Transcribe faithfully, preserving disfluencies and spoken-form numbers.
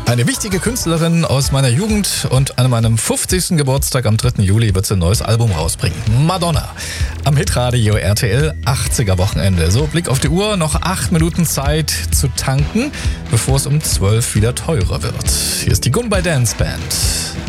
Eine wichtige Künstlerin aus meiner Jugend und an meinem fünfzigsten Geburtstag am dritten Juli wird sie ein neues Album rausbringen. Madonna. Am Hitradio R T L achtziger Wochenende. So, Blick auf die Uhr, noch acht Minuten Zeit zu tanken, bevor es um zwölf wieder teurer wird. Hier ist die Goodbye Dance Band.